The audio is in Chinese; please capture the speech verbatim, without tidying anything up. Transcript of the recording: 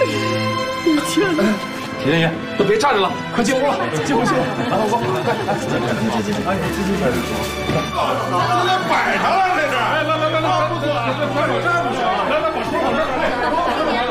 天哪！田爷爷，都别站着了，快进屋了，进屋进屋，来，老公，快来，进进进进，哎，进进进， 这都摆上了，这是，哎，来来来来，不错，来来，往这儿，来来，把桌往这儿，来。